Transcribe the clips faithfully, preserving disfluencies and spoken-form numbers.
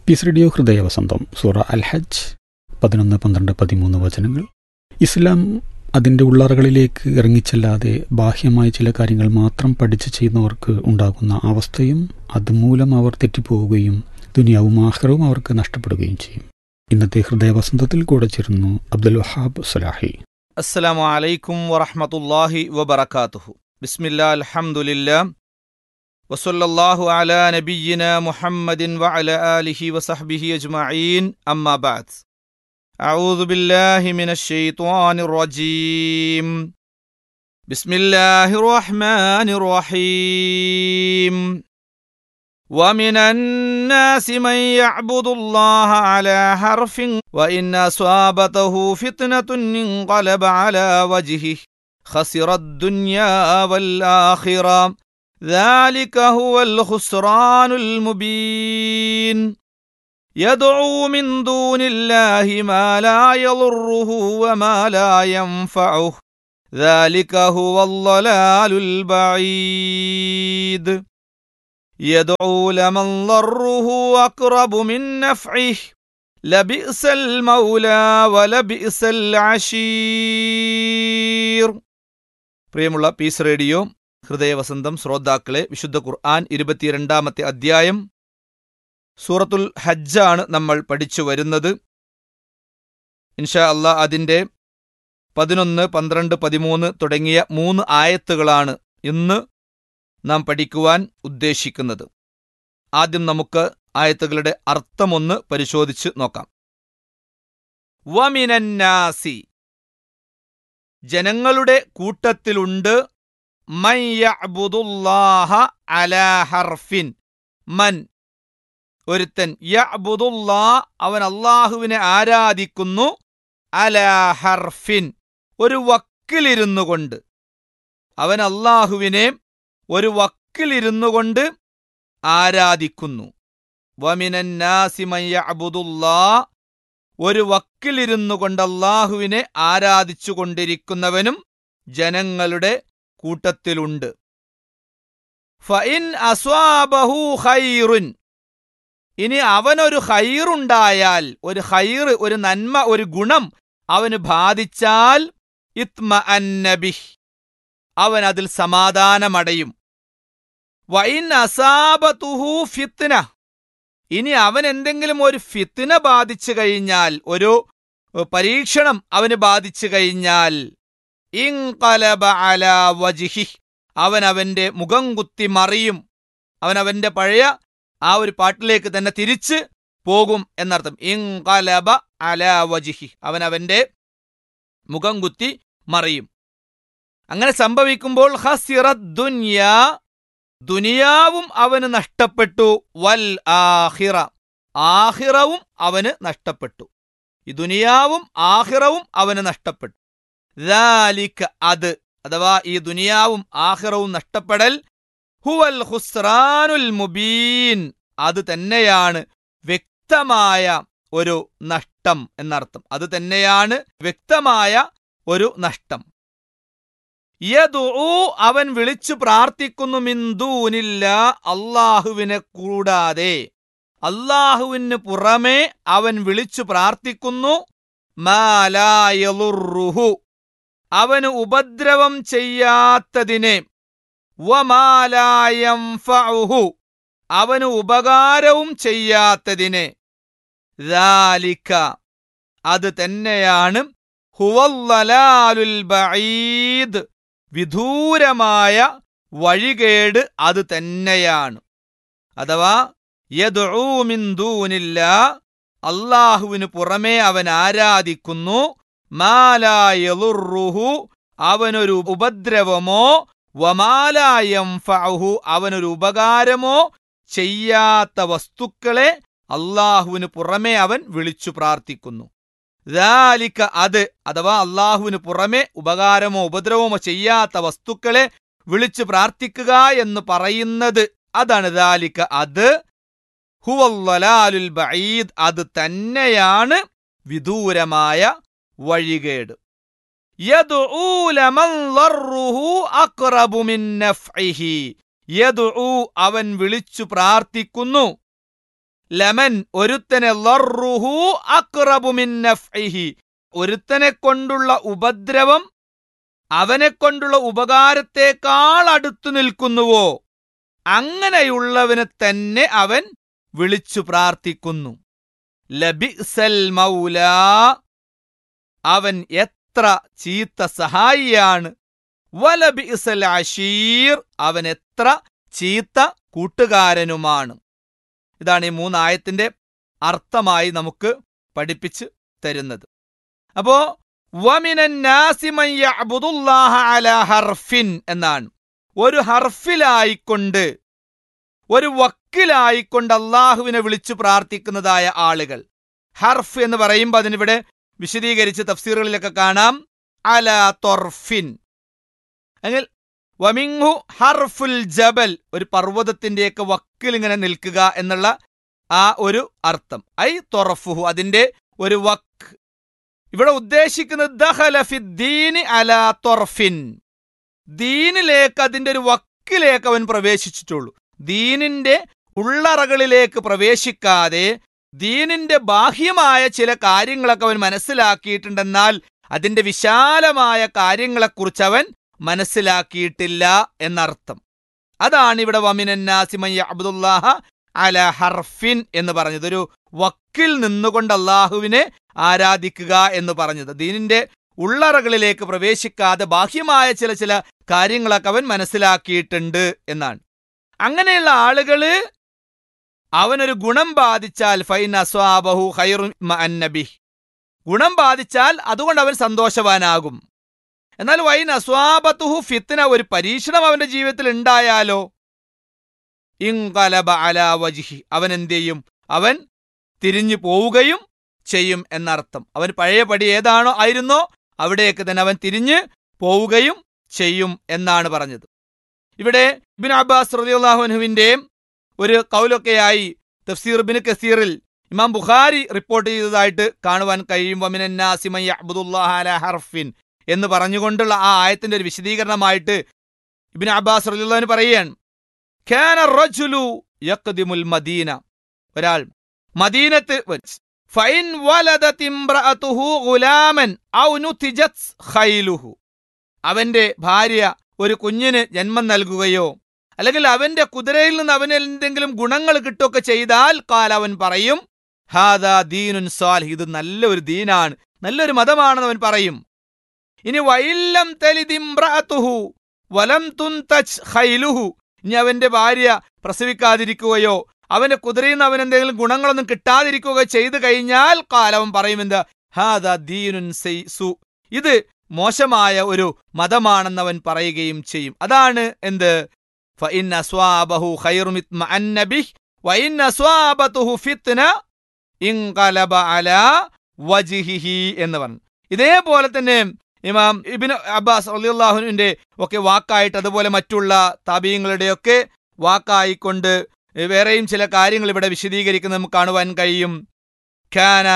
Piece radio ഹൃദയവസന്തം സൂറ അൽ ഹജ്ജ് പതിനൊന്ന് പന്ത്രണ്ട് പതിമൂന്ന് വചനങ്ങൾ. ഇസ്ലാം അതിൻ്റെ ഉള്ളറകളിലേക്ക് ഇറങ്ങിച്ചെല്ലാതെ ബാഹ്യമായ ചില കാര്യങ്ങൾ മാത്രം പഠിച്ച് ചെയ്യുന്നവർക്ക് ഉണ്ടാകുന്ന അവസ്ഥയും അതുമൂലം അവർ തെറ്റിപ്പോവുകയും ദുനിയാവും ആഖിറവും അവർക്ക് നഷ്ടപ്പെടുകയും ചെയ്യും. ഇന്നത്തെ ഹൃദയവസന്തത്തിൽ കൂടെ ചേരുന്നു അബ്ദുൽ വഹാബ് സലാഹി. അസ്സലാമു അലൈക്കും വറഹ്മത്തുള്ളാഹി വബറകാതുഹു. ബിസ്മില്ലാ അൽഹംദുലില്ലാ വസല്ലല്ലാഹു അലാ നബിയ്യിനാ മുഹമ്മദിൻ വഅലാ ആലിഹി വസഹ്ബിഹി അജ്മഈൻ. അമ്മാ ബഅദ്. അഊദു ബില്ലാഹി മിനശ് ശൈത്വാനിർ റജീം. ബിസ്മില്ലാഹിർ റഹ്മാനിർ റഹീം. وَمِنَ النَّاسِ مَن يَعْبُدُ اللَّهَ عَلَى حَرْفٍ وَإِنْ أَصَابَتْهُ فِتْنَةٌ انقلب على وجهه خسر الدنيا والآخرة ذلك هو الخسران المبين يدعو من دون الله ما لا يضره وما لا ينفعه ذلك هو الضلال البعيد يدعو لمن ضره أقرب من نفعه لبئس المولى ولبئس العشير. പ്രിയമുള്ള പീസ് റേഡിയോ ഹൃദയവസന്തം ശ്രോതാക്കളെ, വിശുദ്ധ ഖുർആൻ ഇരുപത്തിരണ്ടാമത്തെ അധ്യായം സൂറത്തുൽ ഹജ്ജാണ് നമ്മൾ പഠിച്ചു വരുന്നത്. ഇൻഷാ അല്ലാഹ് അതിൻ്റെ പതിനൊന്ന് പന്ത്രണ്ട് പതിമൂന്ന് തുടങ്ങിയ മൂന്ന് ആയത്തുകളാണ് ഇന്ന് നാം പഠിക്കുവാൻ ഉദ്ദേശിക്കുന്നത്. ആദ്യം നമുക്ക് ആയത്തുകളുടെ അർത്ഥമൊന്ന് പരിശോധിച്ച് നോക്കാം. വമിനന്നാസി, ജനങ്ങളുടെ കൂട്ടത്തിലുണ്ട്, മൻ യഅ്ബുദുല്ലാഹ അലാ ഹർഫിൻ, മൻ ഒരുത്തൻ, യഅ്ബുദുല്ലാഹ അവൻ അല്ലാഹുവിനെ ആരാധിക്കുന്നു, അലാ ഹർഫിൻ ഒരു വക്കിലിരുന്നു കൊണ്ട്, അവൻ അല്ലാഹുവിനെ ഒരു വക്കിലിരുന്നു കൊണ്ട് ആരാധിക്കുന്നു. വമിനന്നാസി മൻ യഅ്ബുദുല്ലാഹ ഒരു വക്കിലിരുന്നു കൊണ്ട് അല്ലാഹുവിനെ ആരാധിച്ചു കൊണ്ടിരിക്കുന്നവനും ജനങ്ങളുടെ കൂട്ടത്തിലുണ്ട്. ഫഇൻ അസ്വാബഹു ഖൈറുൻ, ഇനി അവനൊരു ഖൈറുണ്ടായാൽ, ഒരു ഖൈർ, ഒരു നന്മ, ഒരു ഗുണം അവന് ബാധിച്ചാൽ, ഇത്മഅന്ന ബിഹ് അവൻ അതിൽ സമാധാനമടയും. വഇൻ അസാബതുഹു ഫിത്ന, ഇനി അവൻ എന്തെങ്കിലും ഒരു ഫിത്ന ബാധിച്ചു കഴിഞ്ഞാൽ, ഒരു പരീക്ഷണം അവന് ബാധിച്ചു കഴിഞ്ഞാൽ, ഇൻഖലബ അലാ വജ്ഹിഹി അവൻ അവന്റെ മുഖം കുത്തി മറിയും, അവൻ അവന്റെ പഴയ ആ ഒരു പാട്ടിലേക്ക് തന്നെ തിരിച്ച് പോകും എന്നർത്ഥം. ഇൻഖലബ അലാ വജ്ഹിഹി അവൻ അവന്റെ മുഖം കുത്തി മറിയും. അങ്ങനെ സംഭവിക്കുമ്പോൾ ഖസിറദ് ദുനിയാ ദുനിയാവും അവന് നഷ്ടപ്പെട്ടു, വൽ ആഖിറ ആഖിറവും അവന് നഷ്ടപ്പെട്ടു. ഈ ദുനിയാവും ആഖിറവും അവന് നഷ്ടപ്പെട്ടു. ദാലിക അത്, അഥവാ ഈ ദുനിയാവും ആഖിറവും നഷ്ടപ്പെടൽ, ഹുവൽ ഖുസ്റാനുൽ മുബീൻ അത് തന്നെയാണ് വ്യക്തമായ ഒരു നഷ്ടം എന്നർത്ഥം. അത് തന്നെയാണ് വ്യക്തമായ ഒരു നഷ്ടം. യദ്ഉ അവൻ വിളിച്ചു പ്രാർത്ഥിക്കുന്നു, മിൻ ദൂനില്ലാ അല്ലാഹുവിനെ കൂടാതെ, അല്ലാഹുവിന് പുറമെ അവൻ വിളിച്ചു പ്രാർത്ഥിക്കുന്നു, മാ ലാ യളുറുഹു അവന് ഉപദ്രവം ചെയ്യാത്തതിനെ, വമാ ലാ യൻഫഉഹു അവന് ഉപകാരവും ചെയ്യാത്തതിനെ, ദാലിക അത് തന്നെയാണ്, ഹുവൽ ളലാലുൽ ബഈദ് വിദൂരമായ വഴികേട് അത് തന്നെയാണ്. അഥവാ യദ്ഉ മിൻ ദൂനില്ലാ അല്ലാഹുവിന് പുറമെ അവൻ ആരാധിക്കുന്നു, മാ ലാ യളുറുഹു അവനൊരു ഉപദ്രവമോ, വമാ ലാ യൻഫഉഹു അവനൊരു ഉപകാരമോ ചെയ്യാത്ത വസ്തുക്കളെ അല്ലാഹുവിന് പുറമെ അവൻ വിളിച്ചു പ്രാർത്ഥിക്കുന്നു. ദാലിക അത്, അഥവാ അല്ലാഹുവിന് പുറമെ ഉപകാരമോ ഉപദ്രവമോ ചെയ്യാത്ത വസ്തുക്കളെ വിളിച്ചു പ്രാർത്ഥിക്കുക എന്ന് പറയുന്നത് അതാണ്. ദാലിക അത്, ഹുവൽ ളലാലുൽ ബഈദ് അത് തന്നെയാണ് വിദൂരമായ വഴികേട്. യദ്ഉ ലമൻ ളർറുഹു അഖ്റബു മിൻ നഫ്ഇഹി യദ്ഉ അവൻ വിളിച്ചു പ്രാർത്ഥിക്കുന്നു, ലമൻ ഒരുത്തനെ ലർറുഹു അഖ്റബു മിൻ നഫ്ഇഹി ഒരുത്തനെ കൊണ്ടുള്ള ഉപദ്രവം അവനെ കൊണ്ടുള്ള ഉപകാരത്തെക്കാൾ അടുത്തു നിൽക്കുന്നുവോ അങ്ങനെയുള്ളവനെ തന്നെ അവൻ വിളിച്ചു പ്രാർത്ഥിക്കുന്നു. ലബിഅ്സൽ മൗലാ അവൻ എത്ര ചീത്ത സഹായിയാണ്. വലബിഅ്സൽ അശീർ അവൻ എത്ര ചീത്ത കൂട്ടുകാരനുമാണ്. ഇതാണ് ഈ മൂന്നായത്തിന്റെ അർത്ഥമായി നമുക്ക് പഠിപ്പിച്ച് തരുന്നത്. അപ്പോ വമിനന്നാസി മൻ യഅ്ബുദുല്ലാഹ അലാ ഹർഫിൻ എന്നാണ്. ഒരു ഹർഫിലായിക്കൊണ്ട് ഒരു വക്കിലായിക്കൊണ്ട് അള്ളാഹുവിനെ വിളിച്ചു പ്രാർത്ഥിക്കുന്നതായ ആളുകൾ. ഹർഫ് എന്ന് പറയുമ്പോൾ അതിനിവിടെ വിശദീകരിച്ച് തഫ്സീറുകളിലൊക്കെ കാണാം അലാ തൊർഫിൻ. അങ്ങനെ വമിൻഹു ഹർഫുൽ ജബൽ ഒരു പർവ്വതത്തിന്റെയൊക്കെ വക്കിൽ ഇങ്ങനെ നിൽക്കുക എന്നുള്ള ആ ഒരു അർത്ഥം. ഐ തൊറഫുഹു അതിന്റെ ഒരു വക്ക്. ഇവിടെ ഉദ്ദേശിക്കുന്നത് ദഖല ഫിദ്ദീനി അലാ തൊർഫിൻ ദീനിലേക്ക് അതിന്റെ ഒരു വക്കിലേക്ക് അവൻ പ്രവേശിച്ചിട്ടുള്ളൂ. ദീനിന്റെ ഉള്ളറകളിലേക്ക് പ്രവേശിക്കാതെ ദീനിന്റെ ബാഹ്യമായ ചില കാര്യങ്ങളൊക്കെ അവൻ മനസ്സിലാക്കിയിട്ടുണ്ടെന്നാൽ അതിന്റെ വിശാലമായ കാര്യങ്ങളെക്കുറിച്ച് അവൻ മനസ്സിലാക്കിയിട്ടില്ല എന്നർത്ഥം. അതാണ് ഇവിടെ വമിനന്നാസി മൻ യഅ്ബുദുല്ലാഹ അലാ ഹർഫിൻ എന്ന് പറഞ്ഞത്. ഒരു വക്കിൽ നിന്നുകൊണ്ട് അള്ളാഹുവിനെ ആരാധിക്കുക എന്ന് പറഞ്ഞത്. ദീനിന്റെ ഉള്ളറകളിലേക്ക് പ്രവേശിക്കാതെ ബാഹ്യമായ ചില ചില കാര്യങ്ങളൊക്കെ അവൻ മനസ്സിലാക്കിയിട്ടുണ്ട് എന്നാണ്. അങ്ങനെയുള്ള ആളുകള് അവനൊരു ഗുണം ബാധിച്ചാൽ ഫൈൻ അസ്വാബഹു ഖൈറുൻ മഅന്നബിഹ് ഗുണം ബാധിച്ചാൽ അതുകൊണ്ട് അവൻ സന്തോഷവാനാകും. എന്നാൽ വൈൻ അസ്വാബത്തുഹു ഫിത്ന ഒരു പരീക്ഷണം അവന്റെ ജീവിതത്തിൽ ഉണ്ടായാലോ ഇൻഖലബ അലാ വജ്ഹി അവൻ എന്ത് ചെയ്യും? അവൻ തിരിഞ്ഞു പോവുകയും ചെയ്യും എന്നർത്ഥം. അവൻ പഴയ പടി ഏതാണോ ആയിരുന്നോ അവിടേക്ക് തന്നെ അവൻ തിരിഞ്ഞ് പോവുകയും ചെയ്യും എന്നാണ് പറഞ്ഞത്. ഇവിടെ ഇബ്നു അബ്ബാസ് റളിയല്ലാഹു അൻഹുവിന്റെ ഒരു കൗലൊക്കെയായി തഫ്സീർ ഇബ്നു കസീറിൽ ഇമാം ബുഖാരി റിപ്പോർട്ട് ചെയ്തതായിട്ട് കാണുവാൻ കഴിയും. വമിനന്നാസി മൻ യഅ്ബുദുല്ലാഹ അലാ ഹർഫിൻ എന്ന് പറഞ്ഞുകൊണ്ടുള്ള ആ ആയത്തിന്റെ ഒരു വിശദീകരണമായിട്ട് ഇബ്നു അബ്ബാസ് റളിയല്ലാഹു അൻഹു പറയുകയാണ്, കാന റജുലു യഖ്ദിമുൽ മദീന ഒരാൾ മദീനത്ത് വെച്ച് ഫൈൻ വലദത് ഇംറഅതുഹു ഗുലാമൻ ഔ നുതിജത് ഖൈലുഹു അവന്റെ ഭാര്യ ഒരു കുഞ്ഞിന് ജന്മം നൽകുകയോ അല്ലെങ്കിൽ അവന്റെ കുതിരയിൽ നിന്ന് അവന് എന്തെങ്കിലും ഗുണങ്ങൾ കിട്ടുകയൊക്കെ ചെയ്താൽ ഖാല അവൻ പറയും ഹാദാ ദീനുൻ സാലിഹ് ഇത് നല്ലൊരു ദീനാണ്, നല്ലൊരു മതമാണെന്ന് അവൻ പറയും. ഇനി വൈലം തലിദ് ഇംറഅതുഹു വലം തുൻതജ് ഖൈലുഹു ഇനി അവന്റെ ഭാര്യ പ്രസവിക്കാതിരിക്കുകയോ അവന്റെ കുതിരയിൽ നിന്ന് അവൻ എന്തെങ്കിലും ഗുണങ്ങളൊന്നും കിട്ടാതിരിക്കുകയോ ചെയ്തു കഴിഞ്ഞാൽ കാലവൻ പറയും എന്താ ഹാദാ ദീനുൻ സു ഇത് മോശമായ ഒരു മതമാണെന്ന് അവൻ പറയുകയും ചെയ്യും. അതാണ് എന്ത് ഫഇൻ അസ്വാബഹു ഖൈറുൻ ഇത്മഅന്ന ബിഹി വഇൻ അസ്വാബതുഹു ഫിത്ന ഇൻഖലബ അലാ വജ്ഹിഹി എന്ന് പറഞ്ഞു. ഇതേപോലെ തന്നെ ഇമാം ഇബ്നു അബ്ബാസ് റളിയല്ലാഹു അൻഹുവിന്റെ ഒക്കെ വാക്കായിട്ട് അതുപോലെ മറ്റുള്ള താബീങ്ങളുടെ വാക്കായിക്കൊണ്ട് വേറെയും ചില കാര്യങ്ങൾ ഇവിടെ വിശദീകരിക്കുന്നത് നമുക്ക് കാണുവാൻ കഴിയും. കാന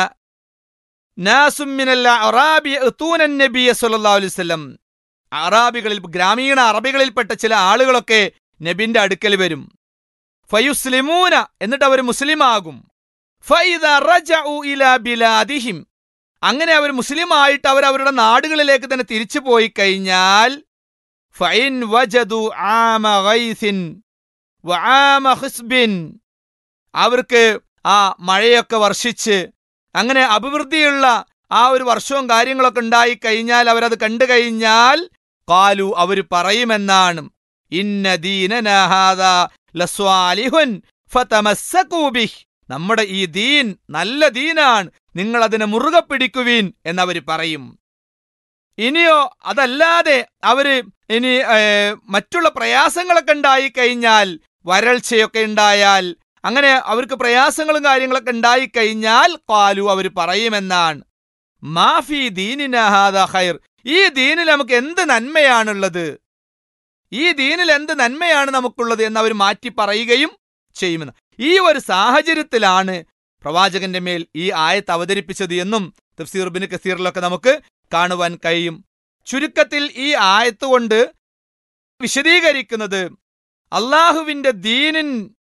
നാസും മിനൽ അറാബി യഅ്തൂന നബിയ സ്വല്ലല്ലാഹു അലൈഹി വസല്ലം അറാബികളിൽ ഗ്രാമീണ അറബികളിൽപ്പെട്ട ചില ആളുകളൊക്കെ നബിന്റെ അടുക്കൽ വരും. ഫയുസ്ലിമൂന എന്നിട്ട് അവർ മുസ്ലിമാകും. ഫഇദാ റജഉ ഇലാ ബിലാദിഹിം അങ്ങനെ അവർ മുസ്ലിമായിട്ട് അവർ അവരുടെ നാടുകളിലേക്ക് തന്നെ തിരിച്ചു പോയി കഴിഞ്ഞാൽ ഫഇൻ വജദു ആമ ഗൈസിൻ വആമ ഖിസ്ബിൻ അവർക്ക് ആ മഴയൊക്കെ വർഷിച്ച് അങ്ങനെ അഭിവൃദ്ധിയുള്ള ആ ഒരു വർഷവും കാര്യങ്ങളൊക്കെ ഉണ്ടായി കഴിഞ്ഞാൽ അവരത് കണ്ടു കഴിഞ്ഞാൽ ഖാലു അവർ പറയുമെന്നാണ് ഇന്ന ദീനനാ ഹാദാ ലസ്വാലിഹുൻ ഫതമസ്സകൂ ബിഹി നമ്മുടെ ഈ ദീൻ നല്ല ദീനാണ്, നിങ്ങൾ അതിനെ മുറുകെ പിടിക്കുവീൻ എന്നവർ പറയും. ഇനിയോ അതല്ലാതെ അവര് ഇനി മറ്റുള്ള പ്രയാസങ്ങളൊക്കെ ഉണ്ടായി കഴിഞ്ഞാൽ വരൾച്ചയൊക്കെ ഉണ്ടായാൽ അങ്ങനെ അവർക്ക് പ്രയാസങ്ങളും കാര്യങ്ങളൊക്കെ ഉണ്ടായി കഴിഞ്ഞാൽ ഖാലു അവർ പറയുമെന്നാണ് മാഫി ദീനിനാ ഹാദാ ഖൈർ ഈ ദീനിൽ നമുക്ക് എന്ത് നന്മയാണുള്ളത്, ഈ ദീനിൽ എന്ത് നന്മയാണ് നമുക്കുള്ളത് എന്ന് അവർ മാറ്റി പറയുകയും ചെയ്യുമെന്ന്. ഈ ഒരു സാഹചര്യത്തിലാണ് പ്രവാചകന്റെ മേൽ ഈ ആയത്ത് അവതരിപ്പിച്ചത് എന്നും തഫ്സീർ ഇബ്നു കസീറിലൊക്കെ നമുക്ക് കാണുവാൻ കഴിയും. ചുരുക്കത്തിൽ ഈ ആയത്ത് കൊണ്ട് വിശദീകരിക്കുന്നത് അള്ളാഹുവിന്റെ ദീനിൻ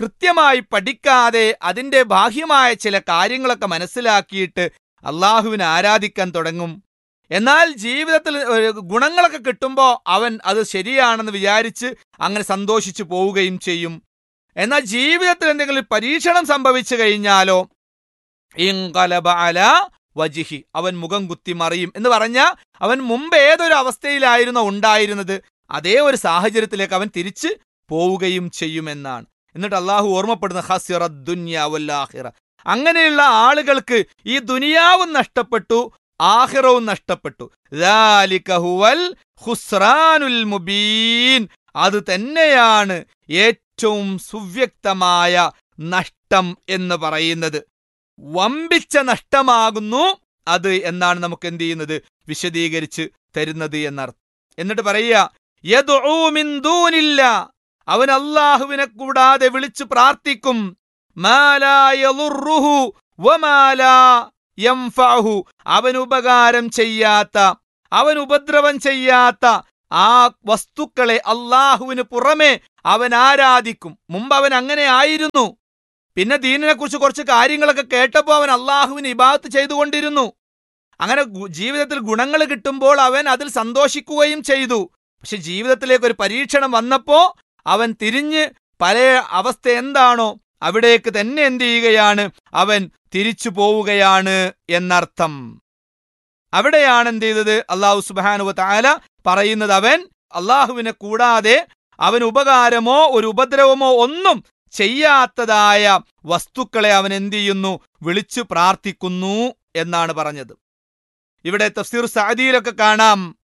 കൃത്യമായി പഠിക്കാതെ അതിൻ്റെ ബാഹ്യമായ ചില കാര്യങ്ങളൊക്കെ മനസ്സിലാക്കിയിട്ട് അള്ളാഹുവിനെ ആരാധിക്കാൻ തുടങ്ങും. എന്നാൽ ജീവിതത്തിൽ ഗുണങ്ങളൊക്കെ കിട്ടുമ്പോൾ അവൻ അത് ശരിയാണെന്ന് വിചാരിച്ച് അങ്ങനെ സന്തോഷിച്ചു പോവുകയും ചെയ്യും. എന്നാൽ ജീവിതത്തിൽ എന്തെങ്കിലും പരീക്ഷണം സംഭവിച്ചു കഴിഞ്ഞാലോ ഇൻഖലബ അലാ വജ്ഹി, അവൻ മുഖം കുത്തി മറിയും എന്ന് പറഞ്ഞാൽ അവൻ മുമ്പ് ഏതൊരു അവസ്ഥയിലായിരുന്നോ ഉണ്ടായിരുന്നത് അതേ ഒരു സാഹചര്യത്തിലേക്ക് അവൻ തിരിച്ച് പോവുകയും ചെയ്യുമെന്നാണ്. എന്നിട്ട് അള്ളാഹു ഓർമ്മപ്പെടുന്ന ഖസിറ ദുനിയ വൽ ആഖിറ, അങ്ങനെയുള്ള ആളുകൾക്ക് ഈ ദുനിയാവും നഷ്ടപ്പെട്ടു ആഖിറവും നഷ്ടപ്പെട്ടു. ദാലിക ഹുവൽ ഖുസ്റാനുൽ മുബീൻ, അത് തന്നെയാണ് ഏറ്റവും സുവ്യക്തമായ നഷ്ടം എന്ന് പറയുന്നത്. വമ്പിച്ച നഷ്ടമാകുന്നു അത് എന്നാണ് നമുക്ക് എന്ത് ചെയ്യുന്നത് വിശദീകരിച്ച് തരുന്നത് എന്നർത്ഥം. എന്നിട്ട് പറയുക യദ്ഉ മിൻ ദൂനില്ലാ, അവൻ അല്ലാഹുവിനെ കൂടാതെ വിളിച്ചു പ്രാർത്ഥിക്കും. മാ ലാ യളുറുഹു വമാ ലാ യൻഫഉഹു, അവൻ ഉപകാരം ചെയ്യാത്ത അവൻ ഉപദ്രവം ചെയ്യാത്ത ആ വസ്തുക്കളെ അല്ലാഹുവിന് പുറമെ അവൻ ആരാധിക്കും. മുമ്പ് അവൻ അങ്ങനെ ആയിരുന്നു. പിന്നെ ദീനിനെ കുറിച്ച് കുറച്ച് കാര്യങ്ങളൊക്കെ കേട്ടപ്പോൾ അവൻ അള്ളാഹുവിന് ഇബാദത്ത് ചെയ്തുകൊണ്ടിരുന്നു. അങ്ങനെ ജീവിതത്തിൽ ഗുണങ്ങൾ കിട്ടുമ്പോൾ അവൻ അതിൽ സന്തോഷിക്കുകയും ചെയ്തു. പക്ഷെ ജീവിതത്തിലേക്ക് ഒരു പരീക്ഷണം വന്നപ്പോൾ അവൻ തിരിഞ്ഞ് പഴയ അവസ്ഥ എന്താണോ അവിടേക്ക് തന്നെ എന്ത് ചെയ്യുകയാണ്, അവൻ തിരിച്ചു പോവുകയാണ് എന്നർത്ഥം. അവിടെയാണ് എന്ത് ചെയ്തത് അള്ളാഹു സുബ്ഹാനഹു വ തആല പറയുന്നത്, അവൻ അള്ളാഹുവിനെ കൂടാതെ അവൻ ഉപകാരമോ ഒരു ഉപദ്രവമോ ഒന്നും ചെയ്യാത്തതായ വസ്തുക്കളെ അവൻ എന്ത് ചെയ്യുന്നു, വിളിച്ചു പ്രാർത്ഥിക്കുന്നു എന്നാണ് പറഞ്ഞത്. ഇവിടെ തഫ്സീർ സഅദിയിലൊക്കെ കാണാം,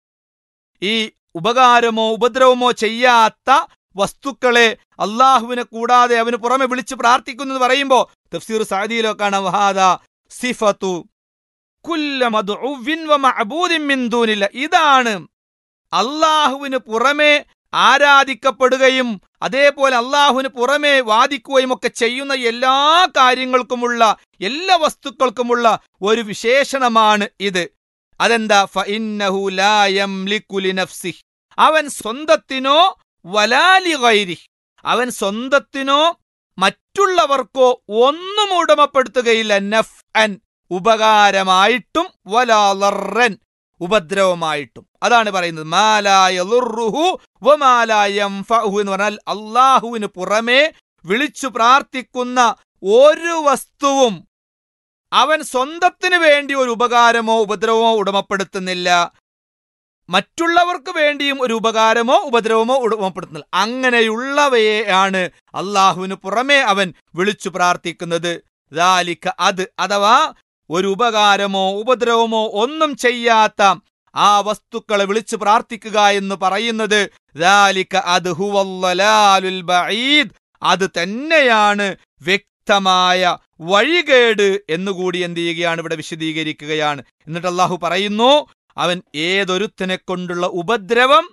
ഈ ഉപകാരമോ ഉപദ്രവമോ ചെയ്യാത്ത വസ്തുക്കളെ അള്ളാഹുവിനെ കൂടാതെ അവന് പുറമെ വിളിച്ചു പ്രാർത്ഥിക്കുന്നു എന്ന് പറയുമ്പോൾ തഫ്സീർ സഅദിയിലൊക്കെ കാണാം വഹാദാ സിഫത്തു കുല്ല മദ്ഉവിൻ വമഅബൂദിൻ മിൻ ദൂനില്ല, ഇതാണ് അള്ളാഹുവിന് പുറമെ ആരാധിക്കപ്പെടുകയും അതേപോലെ അള്ളാഹുവിന് പുറമെ വാദിക്കുകയും ഒക്കെ ചെയ്യുന്ന എല്ലാ കാര്യങ്ങൾക്കുമുള്ള എല്ലാ വസ്തുക്കൾക്കുമുള്ള ഒരു വിശേഷണമാണ് ഇത്. അതെന്താ? ഫഇന്നഹു ലാ യംലികു ലിനഫ്സിഹി, അവൻ സ്വന്തത്തിനോ വലാ ലിഗൈരിഹി, അവൻ സ്വന്തത്തിനോ മറ്റുള്ളവർക്കോ ഒന്നും ഉടമപ്പെടുത്തുകയില്ല. നഫ്അൻ, ഉപകാരമായിട്ടും വലാ ലർറൻ, ഉപദ്രവമായിട്ടും. അതാണ് പറയുന്നത് മാ ലാ യളുറുഹു വമാ ലാ യൻഫഉഹു എന്ന് പറഞ്ഞാൽ അള്ളാഹുവിന് പുറമെ വിളിച്ചു പ്രാർത്ഥിക്കുന്ന ഒരു വസ്തുവും അവൻ സ്വന്തത്തിന് വേണ്ടി ഒരു ഉപകാരമോ ഉപദ്രവമോ ഉടമപ്പെടുത്തുന്നില്ല, മറ്റുള്ളവർക്ക് വേണ്ടിയും ഒരു ഉപകാരമോ ഉപദ്രവമോ ഉടമപ്പെടുത്തുന്നില്ല. അങ്ങനെയുള്ളവയെയാണ് അള്ളാഹുവിന് പുറമെ അവൻ വിളിച്ചു പ്രാർത്ഥിക്കുന്നത്. ദാലിക, അത് അഥവാ ഒരു ഉപകാരമോ ഉപദ്രവമോ ഒന്നും ചെയ്യാത്ത ആ വസ്തുക്കളെ വിളിച്ചു പ്രാർത്ഥിക്കുക എന്ന് പറയുന്നത് ദാലിക അത് ഹുവൽ ളലാലുൽ ബഈദ്, അത് തന്നെയാണ് വ്യക്തമായ വഴികേട് എന്നുകൂടി എന്ത് ചെയ്യുകയാണ്, ഇവിടെ വിശദീകരിക്കുകയാണ്. എന്നിട്ട് അള്ളാഹു പറയുന്നു, അവൻ ഏതൊരുത്തനെ കൊണ്ടുള്ള ഉപദ്രവം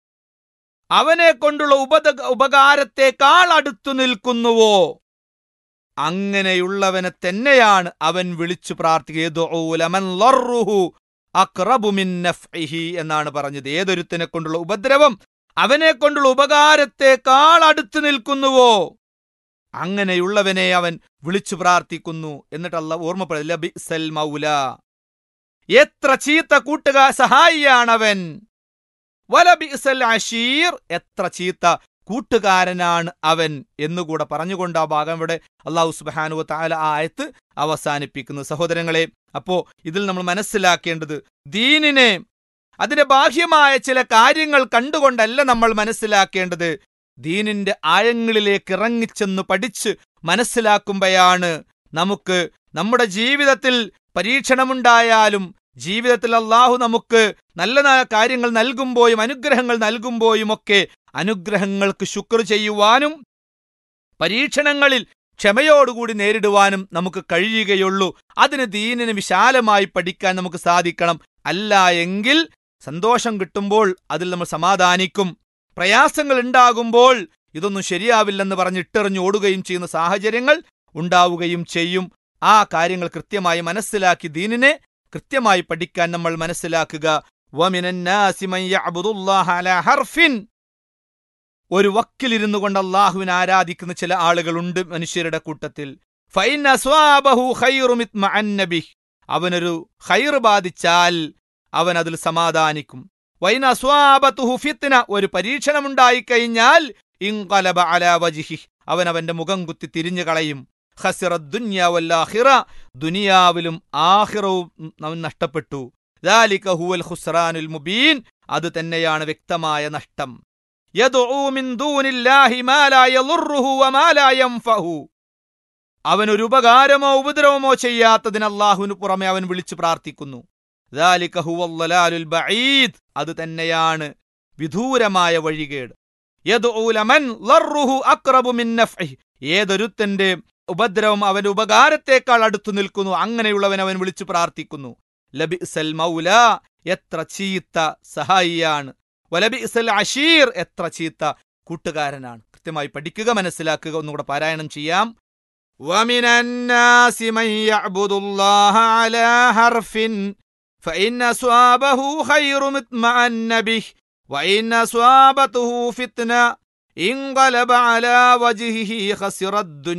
അവനെ കൊണ്ടുള്ള ഉപദ ഉപകാരത്തെക്കാൾ അടുത്തു നിൽക്കുന്നുവോ അങ്ങനെയുള്ളവനെ തന്നെയാണ് അവൻ വിളിച്ചു പ്രാർത്ഥിക്കുക എന്നാണ് പറഞ്ഞത്. ഏതൊരുത്തനെ കൊണ്ടുള്ള ഉപദ്രവം അവനെ കൊണ്ടുള്ള ഉപകാരത്തെക്കാൾ അടുത്തു നിൽക്കുന്നുവോ അങ്ങനെയുള്ളവനെ അവൻ വിളിച്ചു പ്രാർത്ഥിക്കുന്നു. എന്നിട്ട് അല്ലാഹു ഓർമ്മപ്പെടുത്തില്ല, ബിഅ്സൽ മൗല, എത്ര ചീത്ത കൂട്ടുകാർ സഹായിയാണവൻ, വല ബിഅ്സൽ അശീർ, എത്ര ചീത്ത കൂട്ടുകാരനാണ് അവൻ എന്നുകൂടെ പറഞ്ഞുകൊണ്ട് ആ ഭാഗം ഇവിടെ അല്ലാഹു സുബ്ഹാനഹു വ തആല ആ ആയത്ത് അവസാനിപ്പിക്കുന്നു. സഹോദരങ്ങളെ, അപ്പോ ഇതിൽ നമ്മൾ മനസ്സിലാക്കേണ്ടത് ദീനിനെ അതിന്റെ ബാഹ്യമായ ചില കാര്യങ്ങൾ കണ്ടുകൊണ്ടല്ല നമ്മൾ മനസ്സിലാക്കേണ്ടത്. ദീനിന്റെ ആഴങ്ങളിലേക്ക് ഇറങ്ങിച്ചെന്ന് പഠിച്ച് മനസ്സിലാക്കുമ്പോഴാണ് നമുക്ക് നമ്മുടെ ജീവിതത്തിൽ പരീക്ഷണമുണ്ടായാലും ജീവിതത്തിൽ അള്ളാഹു നമുക്ക് നല്ല കാര്യങ്ങൾ നൽകുമ്പോഴും അനുഗ്രഹങ്ങൾ നൽകുമ്പോഴും ഒക്കെ അനുഗ്രഹങ്ങൾക്ക് ശുക്ർ ചെയ്യുവാനും പരീക്ഷണങ്ങളിൽ ക്ഷമയോടുകൂടി നേരിടുവാനും നമുക്ക് കഴിയുകയുള്ളൂ. അതിന് ദീനിന് വിശാലമായി പഠിക്കാൻ നമുക്ക് സാധിക്കണം. അല്ല എങ്കിൽ സന്തോഷം കിട്ടുമ്പോൾ അതിൽ നമ്മൾ സമാധാനിക്കും, പ്രയാസങ്ങൾ ഉണ്ടാകുമ്പോൾ ഇതൊന്നും ശരിയാവില്ലെന്ന് പറഞ്ഞ് ഇട്ടെറിഞ്ഞ് ഓടുകയും ചെയ്യുന്ന സാഹചര്യങ്ങൾ ഉണ്ടാവുകയും ചെയ്യും. ആ കാര്യങ്ങൾ കൃത്യമായി മനസ്സിലാക്കി ദീനിനെ കൃത്യമായി പഠിക്കാൻ നമ്മൾ മനസ്സിലാക്കുക. വമിനന്നാസി മൻ യഅ്ബുദുല്ലാഹ അലാ ഹർഫിൻ, ഒരു വക്കിലിരുന്നു കൊണ്ട് അള്ളാഹുവിനെ ആരാധിക്കുന്ന ചില ആളുകളുണ്ട് മനുഷ്യരുടെ കൂട്ടത്തിൽ. ഫൈൻ അസ്വാബഹു ഖൈറും ഇത്മഅന്ന ബിഹി, അവനൊരു ഖൈർ ബാധിച്ചാൽ അവൻ അതിൽ സമാധാനിക്കും. വൈൻ അസ്വാബതുഹു ഫിത്ന, ഒരു പരീക്ഷണമുണ്ടായി കഴിഞ്ഞാൽ ഇൻഖലബ അലാ വജ്ഹി, അവൻ അവന്റെ മുഖം കുത്തി തിരിഞ്ഞു കളയും. ഖസിറദ് ദുനിയ വൽ ആഖിറ, ദുനിയാവിലും ആഖിറവും അവൻ നഷ്ടപ്പെട്ടു. ദാലിക ഹുവൽ ഖുസ്റാനുൽ മുബീൻ, അത് തന്നെയാണ് വ്യക്തമായ നഷ്ടം. യദ്ഉ മിൻ ദൂനില്ലാഹി മാ ലാ യളുറുഹു വമാ ലാ യൻഫഉഹു, അവനൊരു ഉപകാരമോ ഉപദ്രവമോ ചെയ്യാത്തതിന് അല്ലാഹുവിന് പുറമെ അവൻ വിളിച്ചു പ്രാർത്ഥിക്കുന്നു. ദാലിക ഹുവൽ ളലാലുൽ ബഈദ്, അത് തന്നെയാണ് വിദൂരമായ വഴികേട്. യദ്ഉ ലമൻ ലറുഹു അഖ്റബു മിൻ നഫ്ഇഹി, ഏതൊരുത്തന്റെ ഉപദ്രവം അവന്റെ ഉപകാരത്തേക്കാൾ അടുത്തു നിൽക്കുന്നു അങ്ങനെയുള്ളവൻ അവൻ വിളിച്ചു പ്രാർത്ഥിക്കുന്നു. ലബിഅ്സൽ മൗല, എത്ര ചീത്ത സഹായിയാണ്. വലബിഅ്സൽ അശീർ, എത്ര ചീത്ത കൂട്ടുകാരനാണ്. കൃത്യമായി പഠിക്കുക, മനസ്സിലാക്കുക. ഒന്നുകൂടെ പാരായണം ചെയ്യാം. വമിനൻ നാസി മൻ യഅ്ബുദുല്ലാഹ അലാ ഹർഫിൻ ഫഇൻ അസ്വാബഹു ഖൈറുൻ ഇത്മഅന്ന ബിഹി വഇൻ അസ്വാബതുഹു ഫിത്ന ഇൻഖലബ അലാ വജ്ഹിഹി ഖസിറദ്